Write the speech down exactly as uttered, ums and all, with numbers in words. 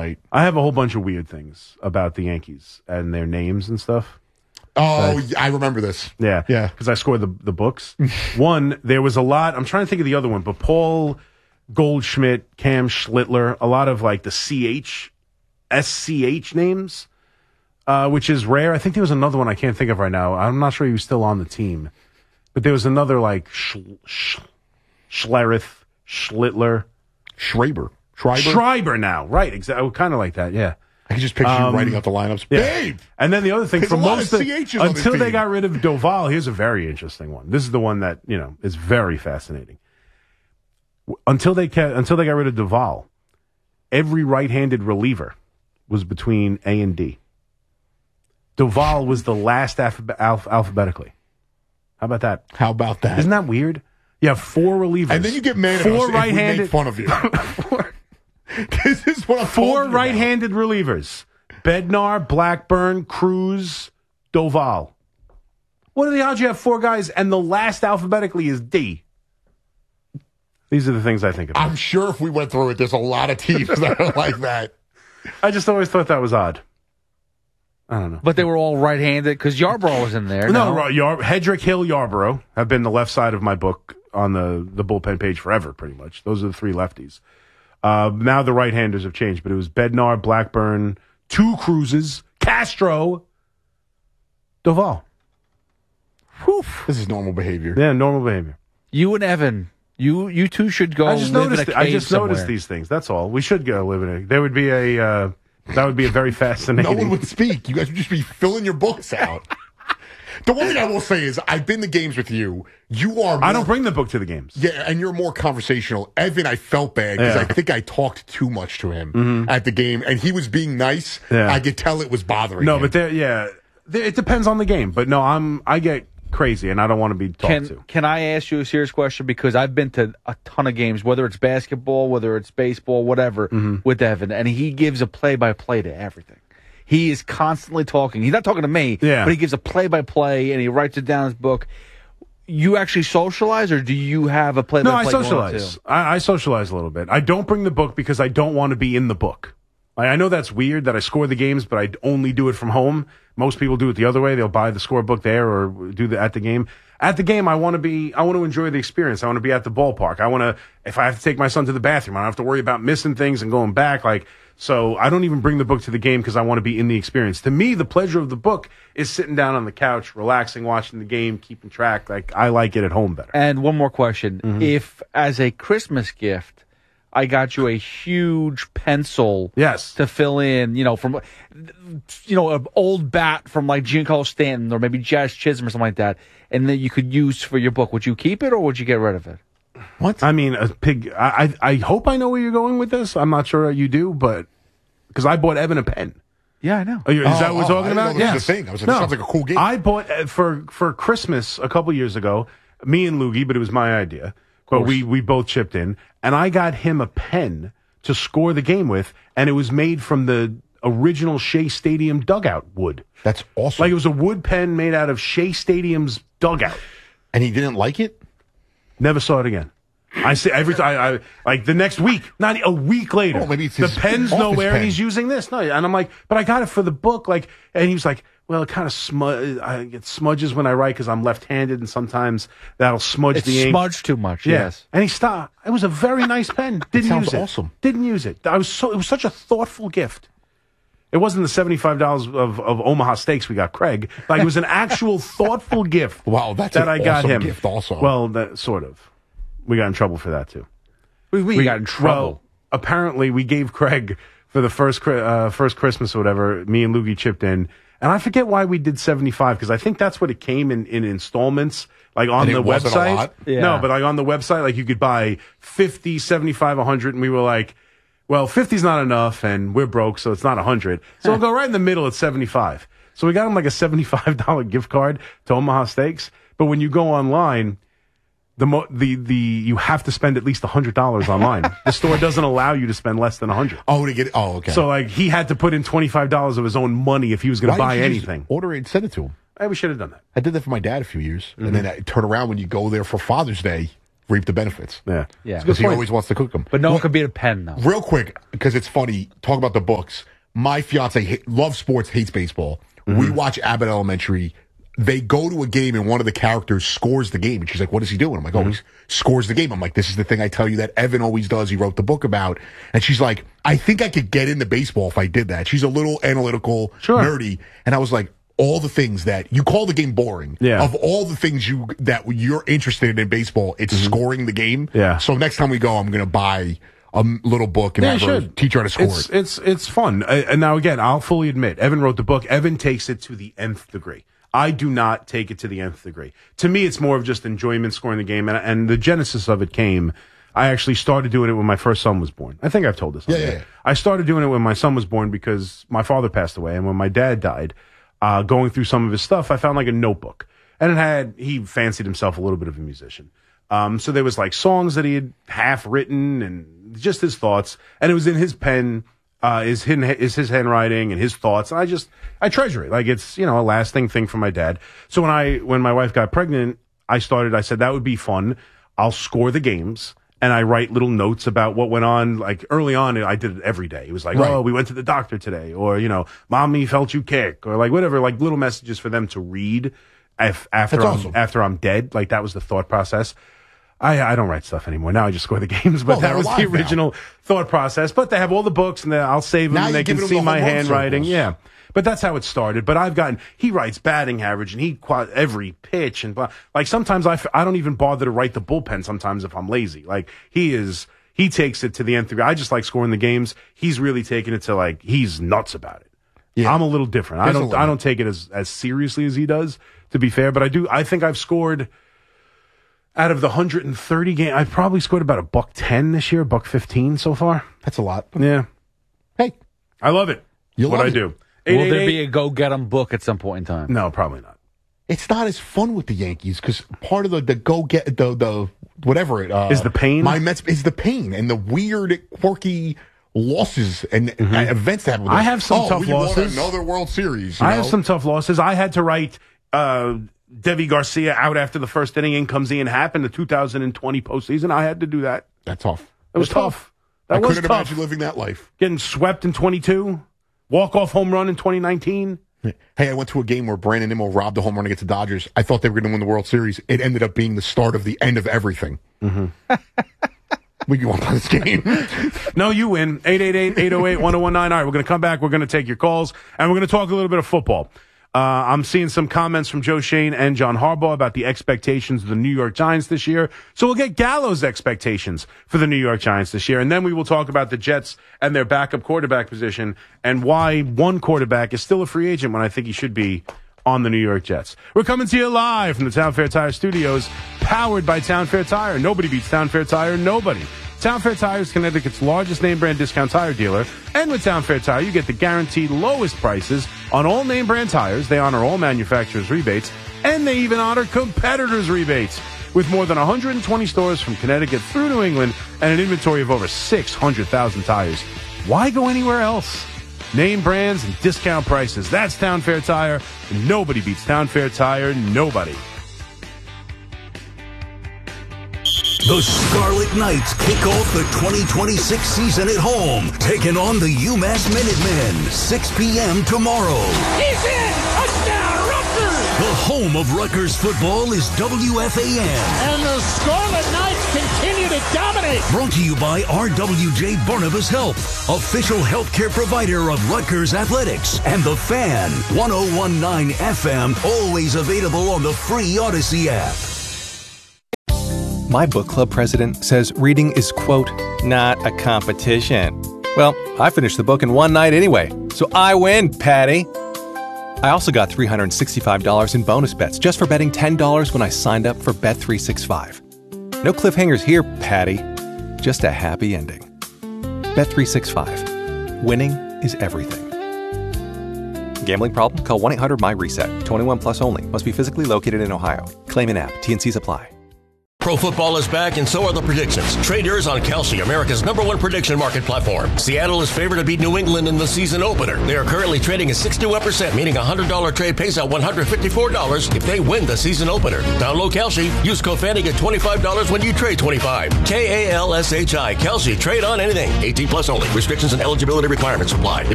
night. I have a whole bunch of weird things about the Yankees and their names and stuff. Oh, uh, I remember this. Yeah. Yeah. Because I scored the, the books. One, there was a lot. I'm trying to think of the other one, but Paul Goldschmidt, Cam Schlittler, a lot of like the C H, S C H names, uh, which is rare. I think there was another one I can't think of right now. I'm not sure he was still on the team. But there was another like Sch- Sch- Schlereth, Schlittler. Schreiber. Schreiber? Schreiber now. Right. Exactly. Kind of like that. Yeah. I can just picture Um, you writing out the lineups. Yeah. Babe! And then the other thing, There's for a lot most of of, C Hs on this until they team. got rid of Doval, here's a very interesting one. This is the one that, you know, is very fascinating. Until they ca- until they got rid of Doval, every right-handed reliever was between A and D. Doval was the last alpha- alph- alphabetically. How about that? How about that? Isn't that weird? You have four relievers. And then you get mad at four us if we right-handed, make fun of you. This is what I'm Four talking right-handed relievers. Bednar, Blackburn, Cruz, Doval. What are the odds you have four guys and the last alphabetically is D? These are the things I think about. I'm sure if we went through it, there's a lot of teams that are like that. I just always thought that was odd. I don't know. But they were all right-handed because Yarbrough was in there. No, No, no Yar- Hedrick, Hill, Yarborough have been the left side of my book on the, the bullpen page forever, pretty much. Those are the three lefties. Uh, now the right-handers have changed, but it was Bednar, Blackburn, two Cruzes, Castro, Doval. Whew. This is normal behavior. Yeah, normal behavior. You and Evan, you you two should go. I just live noticed. in a I cave just somewhere. noticed these things. That's all. We should go live in a. There would be a. Uh, that would be a very fascinating. No one would speak. You guys would just be filling your books out. The one thing I will say is I've been to games with you. You are. More, I don't bring the book to the games. Yeah, and you're more conversational. Evan, I felt bad because Yeah. I think I talked too much to him Mhm. at the game, and he was being nice. Yeah. I could tell it was bothering No, him. but there. Yeah, there, it depends on the game. But no, I'm. I get crazy, and I don't want to be talked Can to. Can I ask you a serious question? Because I've been to a ton of games, whether it's basketball, whether it's baseball, whatever, Mm-hmm. with Evan, and he gives a play-by-play to everything. He is constantly talking. He's not talking to me, Yeah. but he gives a play-by-play, and he writes it down in his book. You actually socialize, or do you have a No, play-by-play? I going socialize. too? I, I socialize a little bit. I don't bring the book because I don't want to be in the book. I, I know that's weird that I score the games, but I only do it from home. Most people do it the other way. They'll buy the scorebook there or do the at the game. At the game, I want to be. I want to enjoy the experience. I want to be at the ballpark. I want to. If I have to take my son to the bathroom, I don't have to worry about missing things and going back. Like so, I don't even bring the book to the game because I want to be in the experience. To me, the pleasure of the book is sitting down on the couch, relaxing, watching the game, keeping track. Like I like it at home better. And one more question. Mm-hmm. If, as a Christmas gift, I got you a huge pencil Yes. to fill in, you know, from, you know, an old bat from like Giancarlo Stanton or maybe Jazz Chisholm or something like that, and that you could use for your book, would you keep it or would you get rid of it? What? I mean, a pig. I, I I hope I know where you're going with this. I'm not sure you do, but because I bought Evan a pen. Yeah, I know. Are you, is Oh, that what we're oh, talking I didn't about? know this was a thing. I was like, this sounds like a cool game. I bought uh, for for Christmas a couple years ago. Me and Loogie, but it was my idea. But we we both chipped in, and I got him a pen to score the game with, and it was made from the original Shea Stadium dugout wood. That's awesome. Like it was a wood pen made out of Shea Stadium's dugout. And he didn't like it? Never saw it again. I say every time, I, I like the next week, not a week later. Oh, maybe it's the his pen's office nowhere, pen. and he's using this. No, and I'm like, but I got it for the book. Like, and he was like, well, it kind of smudge. I get smudges when I write because I'm left-handed, and sometimes that'll smudge It's the ink. smudged too much, Yeah. yes. And he stopped. It was a very nice pen. Didn't sounds use it. awesome. Didn't use it. I was so. It was such a thoughtful gift. It wasn't the seventy-five dollars of, of Omaha steaks we got Craig. Like it was an actual thoughtful gift. Wow, that's that an I got awesome him. gift also. Well, that sort of. We got in trouble for that too. We, we got in trouble. Well, apparently, we gave Craig for the first Chri- uh, first Christmas or whatever. Me and Loogie chipped in, and I forget why we did seventy-five because I think that's what it came in in installments, like on And the it wasn't a website. lot? Yeah. No, but like on the website, like you could buy fifty, seventy-five, one hundred, and we were like, well, fifty's not enough, and we're broke, so it's not one hundred. So we'll go right in the middle at seventy-five. So we got him like a seventy-five dollars gift card to Omaha Steaks. But when you go online, the mo- the the you have to spend at least one hundred dollars online. The store doesn't allow you to spend less than one hundred. Oh, to get Oh, okay. So like he had to put in twenty-five dollars of his own money if he was going Why to buy didn't you just anything. Order it and send it to him. Hey, we should have done that. I did that for my dad a few years. And then I turn around when you go there for Father's Day. reap the benefits. Yeah. Yeah. Because he always wants to cook them. But no one can beat a pen, though. Real quick, because it's funny, talk about the books. My fiance ha- loves sports, hates baseball. Mm-hmm. We watch Abbott Elementary. They go to a game and one of the characters scores the game. And she's like, what is he doing? I'm like, oh, mm-hmm. he scores the game. I'm like, this is the thing I tell you that Evan always does. He wrote the book about. And she's like, I think I could get into baseball if I did that. She's a little analytical, sure. nerdy. And I was like, all the things that you call the game boring. Yeah. Of all the things you that you're interested in baseball, it's mm-hmm. scoring the game. Yeah. So next time we go, I'm going to buy a little book and yeah, have her should. teach her how to score it's, it. It's it's fun. Uh, and now again, I'll fully admit, Evan wrote the book. Evan takes it to the nth degree. I do not take it to the nth degree. To me, it's more of just enjoyment scoring the game. And, and the genesis of it came, I actually started doing it when my first son was born. I think I've told this. Yeah, yeah, yeah. I started doing it when my son was born because my father passed away. And when my dad died, uh, going through some of his stuff, I found like a notebook. And it had, he fancied himself a little bit of a musician. Um, so there was like songs that he had half written and just his thoughts. And it was in his pen. Uh, is his, is his handwriting and his thoughts. And I just, I treasure it. Like it's, you know, a lasting thing from my dad. So when I, when my wife got pregnant, I started, I said, that would be fun. I'll score the games and I write little notes about what went on. Like early on, I did it every day. It was like, right. oh, we went to the doctor today, or, you know, mommy felt you kick, or like whatever, like little messages for them to read if, after That's I'm, awesome. after I'm dead. Like that was the thought process. I, I don't write stuff anymore. Now I just score the games, but well, that was the original now. thought process. But they have all the books, and I'll save them, now and they can see the my handwriting. circles. Yeah, but that's how it started. But I've gotten, he writes batting average, and he every pitch, and blah. Like sometimes I, I don't even bother to write the bullpen sometimes if I'm lazy. Like he is, he takes it to the nth degree. I just like scoring the games. He's really taking it to like, he's nuts about it. Yeah. I'm a little different. I don't, I don't take it as, as seriously as he does, to be fair, but I do, I think I've scored, out of the one hundred thirty games, I've probably scored about a buck ten this year, buck fifteen so far. That's a lot. Yeah. Hey, I love it. You what love I it. do. Will there be a go get 'em book at some point in time? No, probably not. It's not as fun with the Yankees because part of the, the go get the the whatever it uh, is the pain. My Mets is the pain and the weird, quirky losses and mm-hmm. uh, events that happen. I have some oh, tough we losses. Won another World Series. I know? have some tough losses. I had to write. Uh, Devi Garcia out after the first inning. In comes Ian Happ in the two thousand twenty postseason. I had to do that. That's tough. It was That's tough. tough. That I was couldn't tough. imagine living that life. Getting swept in twenty-two. Walk-off home run in twenty nineteen. Hey, I went to a game where Brandon Nimmo robbed a home run against the Dodgers. I thought they were going to win the World Series. It ended up being the start of the end of everything. Mm-hmm. We can play this game. No, you win. eight eight eight, eight oh eight, one oh one nine. All right, we're going to come back. We're going to take your calls, and we're going to talk a little bit of football. Uh, I'm seeing some comments from Joe Shane and John Harbaugh about the expectations of the New York Giants this year. So we'll get Gallo's expectations for the New York Giants this year. And then we will talk about the Jets and their backup quarterback position and why one quarterback is still a free agent when I think he should be on the New York Jets. We're coming to you live from the Town Fair Tire Studios, powered by Town Fair Tire. Nobody beats Town Fair Tire. Nobody. Town Fair Tire is Connecticut's largest name brand discount tire dealer. And with Town Fair Tire, you get the guaranteed lowest prices on all name brand tires. They honor all manufacturers' rebates, and they even honor competitors' rebates. With more than one hundred twenty stores from Connecticut through New England and an inventory of over six hundred thousand tires, why go anywhere else? Name brands and discount prices. That's Town Fair Tire. Nobody beats Town Fair Tire. Nobody. The Scarlet Knights kick off the twenty twenty-six season at home, taking on the UMass Minutemen, six p.m. tomorrow. He's in! Touchdown, Rutgers! The home of Rutgers football is W F A N. And the Scarlet Knights continue to dominate. Brought to you by R W J Barnabas Health, official healthcare provider of Rutgers Athletics, and The Fan, one oh one point nine F M, always available on the free Odyssey app. My book club president says reading is, quote, not a competition. Well, I finished the book in one night anyway, so I win, Patty. I also got three hundred sixty-five dollars in bonus bets just for betting ten dollars when I signed up for Bet three sixty-five. No cliffhangers here, Patty. Just a happy ending. Bet three sixty-five. Winning is everything. Gambling problem? Call one eight hundred my reset. twenty-one plus only. Must be physically located in Ohio. Claim in app. T and C's apply. Pro football is back and so are the predictions. Trade yours on Kalshi, America's number one prediction market platform. Seattle is favored to beat New England in the season opener. They are currently trading at sixty-one percent, meaning a one hundred dollars trade pays out one hundred fifty-four dollars if they win the season opener. Download Kalshi. Use code Fanny, get twenty-five dollars when you trade twenty-five. K A L S H I. Kalshi. Trade on anything. eighteen plus only. Restrictions and eligibility requirements apply. If